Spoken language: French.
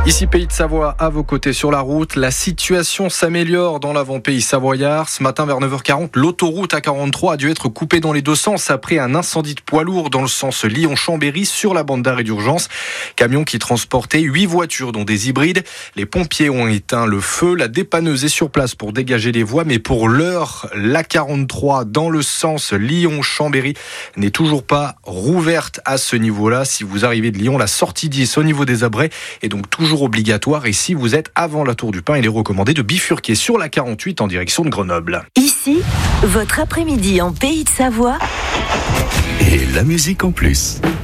Ici Pays de Savoie, à vos côtés sur la route. La situation s'améliore dans l'avant-pays savoyard. Ce matin vers 9h40, l'autoroute A43 a dû être coupée dans les deux sens après un incendie de poids lourd dans le sens Lyon-Chambéry sur la bande d'arrêt d'urgence. Camion qui transportait 8 voitures dont des hybrides. Les pompiers ont éteint le feu. La dépanneuse est sur place pour dégager les voies. Mais pour l'heure, l'A43 dans le sens Lyon-Chambéry n'est toujours pas rouverte à ce niveau-là. Si vous arrivez de Lyon, la sortie 10 au niveau des Abrets est donc toujours obligatoire, et si vous êtes avant la Tour du Pin, il est recommandé de bifurquer sur la 48 en direction de Grenoble. Ici, votre après-midi en Pays de Savoie. Et la musique en plus.